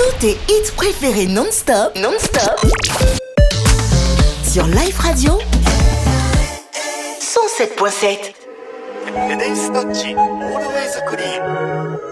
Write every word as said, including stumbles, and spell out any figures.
Tous tes hits préférés non-stop, non-stop, sur Live Radio cent sept point sept. Today's Touch Always Clean.